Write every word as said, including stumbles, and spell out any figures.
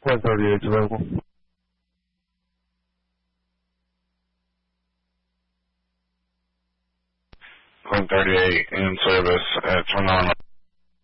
one thirty-eight is available. one thirty-eight in service at Tornado.